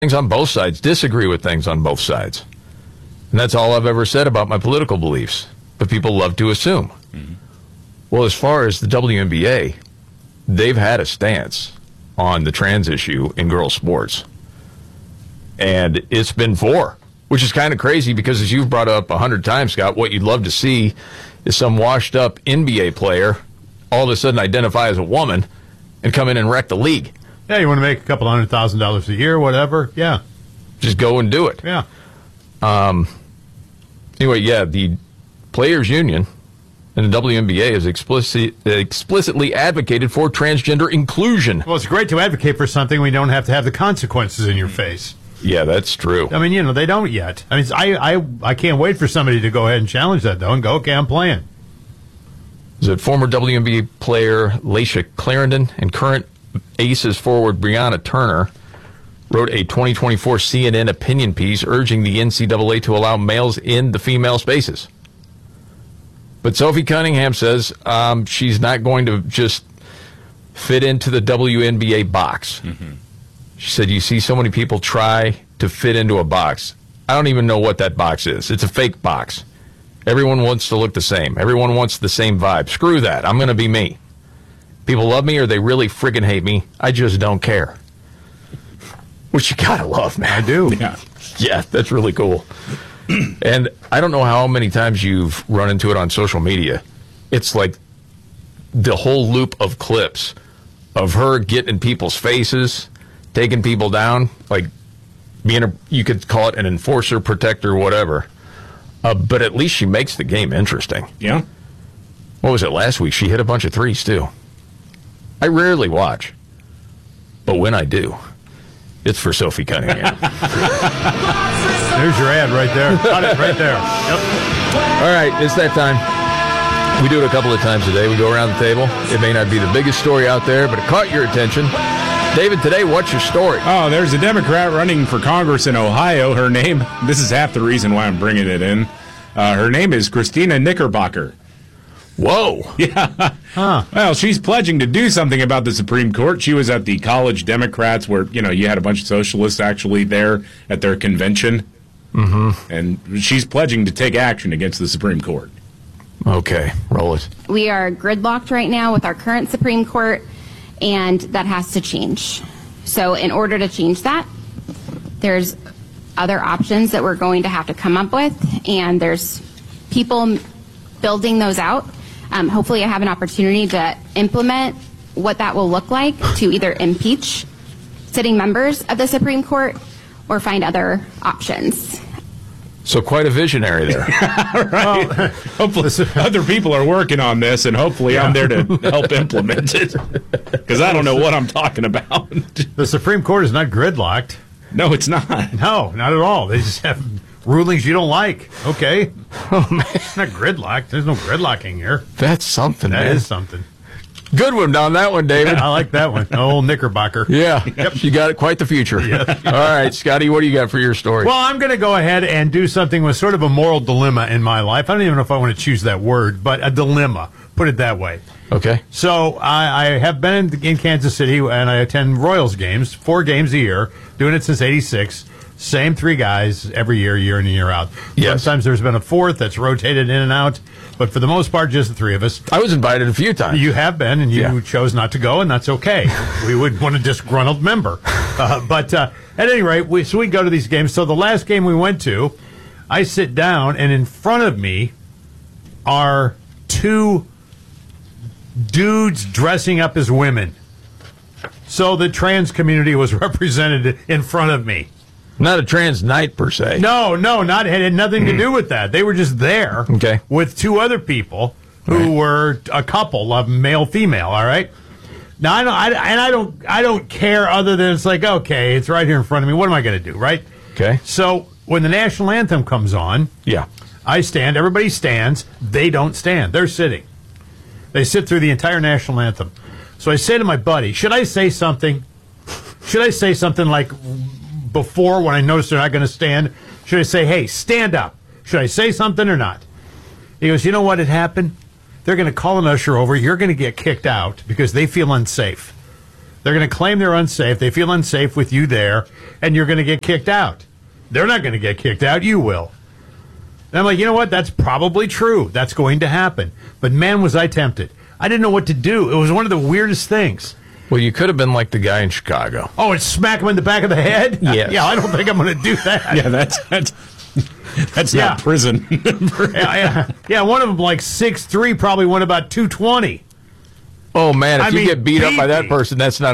things on both sides, disagree with things on both sides. And that's all I've ever said about my political beliefs. But people love to assume. Mm-hmm. Well, as far as the WNBA, they've had a stance on the trans issue in girls' sports. And it's been for, which is kind of crazy because, as you've brought up 100 times, Scott, what you'd love to see is some washed-up NBA player all of a sudden identify as a woman and come in and wreck the league. Yeah, you want to make a couple $100,000 a year, whatever. Yeah. Just go and do it. Yeah. Anyway, yeah, the Players Union and the WNBA has explicitly advocated for transgender inclusion. Well, it's great to advocate for something when you don't have to have the consequences in your face. Yeah, that's true. I mean, they don't yet. I mean, I can't wait for somebody to go ahead and challenge that, though, and go, okay, I'm playing. Is it former WNBA player Laisha Clarendon and current Aces forward Brianna Turner wrote a 2024 CNN opinion piece urging the NCAA to allow males in the female spaces. But Sophie Cunningham says she's not going to just fit into the WNBA box. Mm-hmm. She said, you see so many people try to fit into a box. I don't even know what that box is. It's a fake box. Everyone wants to look the same. Everyone wants the same vibe. Screw that. I'm going to be me. People love me or they really friggin' hate me. I just don't care. Which you gotta love, man. I do. Yeah, that's really cool. And I don't know how many times you've run into it on social media. It's like the whole loop of clips of her getting in people's faces, taking people down, like being you could call it an enforcer, protector, whatever. But at least she makes the game interesting. Yeah. What was it last week? She hit a bunch of threes, too. I rarely watch, but when I do, it's for Sophie Cunningham. There's your ad right there. Got it right there. Yep. All right, it's that time. We do it a couple of times a day. We go around the table. It may not be the biggest story out there, but it caught your attention. David, today, what's your story? Oh, there's a Democrat running for Congress in Ohio. Her name, this is half the reason why I'm bringing it in. Her name is Christina Knickerbocker. Whoa. Yeah. Huh. Well, she's pledging to do something about the Supreme Court. She was at the College Democrats where, you had a bunch of socialists actually there at their convention. Mm-hmm. And she's pledging to take action against the Supreme Court. Okay, roll it. We are gridlocked right now with our current Supreme Court, and that has to change. So in order to change that, there's other options that we're going to have to come up with, and there's people building those out. Hopefully I have an opportunity to implement what that will look like to either impeach sitting members of the Supreme Court or find other options. So quite a visionary there. Right. Well, hopefully other people are working on this, and hopefully I'm there to help implement it. Because I don't know what I'm talking about. The Supreme Court is not gridlocked. No, it's not. No, not at all. They just have rulings you don't like. Okay. Oh, man. It's not gridlocked. There's no gridlocking here. That's something, That man. is something. Good one on that one, David. I like that one. Old Knickerbocker. Yeah. Yep. You got it. Quite the future. Yes. All right, Scotty, what do you got for your story? Well, I'm going to go ahead and do something with sort of a moral dilemma in my life. I don't even know if I want to choose that word, but a dilemma. Put it that way. Okay. So I have been in Kansas City, and I attend Royals games, 4 games a year, doing it since '86. Same 3 guys every year in and year out. Yes. Sometimes there's been a 4th that's rotated in and out, but for the most part, just the 3 of us. I was invited a few times. You have been, and you chose not to go, and that's okay. We would want a disgruntled member. But at any rate, we go to these games. So the last game we went to, I sit down, and in front of me are 2 dudes dressing up as women. So the trans community was represented in front of me. Not a trans night, per se. No, it had nothing to do with that. They were just there with 2 other people who were a couple of male-female, all right? Now, I don't care other than it's like, okay, it's right here in front of me. What am I going to do, right? Okay. So when the national anthem comes on, I stand. Everybody stands. They don't stand. They're sitting. They sit through the entire national anthem. So I say to my buddy, should I say something? Should I say something like before when I notice they're not going to stand? Should I say, hey, stand up? Should I say something or not? He goes, you know what had happened? They're going to call an usher over. You're going to get kicked out because they feel unsafe. They're going to claim they're unsafe. They feel unsafe with you there, and you're going to get kicked out. They're not going to get kicked out. You will. And I'm like, you know what? That's probably true. That's going to happen. But man, was I tempted. I didn't know what to do. It was one of the weirdest things. Well, you could have been like the guy in Chicago. Oh, and smack him in the back of the head? Yes. Yeah, I don't think I'm going to do that. Yeah, that's Yeah. not prison. Yeah, one of them, like 6'3", probably went about 220. Oh, man, if I you mean, get beat up by beat that me. person, that's not